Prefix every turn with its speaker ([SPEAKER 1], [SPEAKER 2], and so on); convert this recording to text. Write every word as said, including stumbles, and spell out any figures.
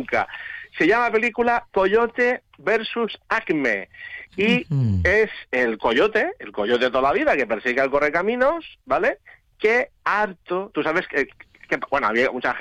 [SPEAKER 1] nunca. Se llama película Coyote versus Acme. Y uh-huh. es el coyote, el coyote de toda la vida, que persigue al correcaminos, ¿vale? Que harto, tú sabes que, que bueno, había mucha gente